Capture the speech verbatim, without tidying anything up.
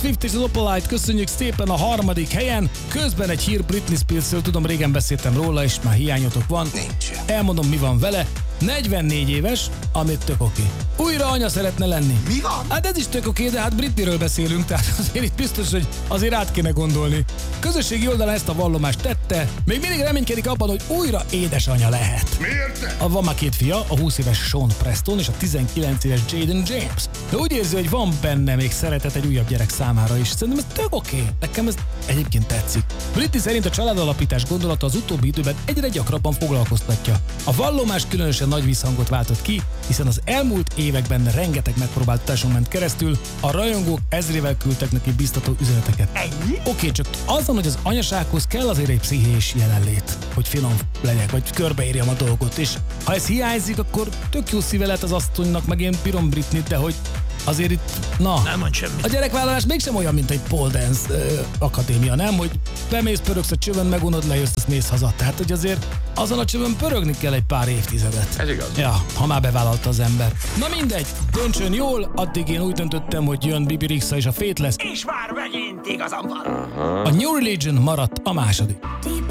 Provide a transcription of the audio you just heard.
Swift és az Opalite, köszönjük szépen a harmadik helyen. Közben egy hír Britney Spearsről, tudom, régen beszéltem róla, és már hiányotok van. Nincs. Elmondom, mi van vele. negyvennégy éves, amit tök oké. Újra anya szeretne lenni. Mi van? Hát ez is tök oké, de hát Britneyről beszélünk, tehát azért itt biztos, hogy azért át kéne gondolni. Közösségi oldalán ezt a vallomást tette, még mindig reménykedik abban, hogy újra édesanyja lehet. Miért? A van már két fia, a húsz éves Sean Preston és a tizenkilenc éves Jaden James. De úgy érzi, hogy van benne még szeretet egy újabb gyerek számára is. Szerintem ez tök oké. Nekem ez egyébként tetszik. Britney szerint a családalapítás gondolata az utóbbi időben egyre gyakrabban foglalkoztatja. A vallomás különösen nagy visszhangot váltott ki, hiszen az elmúlt években rengeteg megpróbáltatáson ment keresztül, a rajongók ezrével küldtek neki biztató üzeneteket. Ennyi? Oké, csak az van, hogy az anyasághoz kell azért egy pszichés jelenlét, hogy finom legyek, vagy körbeírjam a dolgot, és ha ez hiányzik, akkor tök jó szíve lett az asszonynak, meg én bírom Britneyt, de hogy azért itt, na, Nem mond semmit. a gyerekvállalás mégsem olyan, mint egy pole dance ö, akadémia, nem? Hogy bemész, pörögsz a csövön, megunod, lejössz, azt mész haza. Tehát, hogy azért azon a csövön pörögni kell egy pár évtizedet. Ez igaz. Ja, ha már bevállalta az ember. Na mindegy, döntsön jól, addig én úgy döntöttem, hogy jön Bibi Rexha és a Fate lesz. És már megint igazam van. A New Religion maradt a második. Deep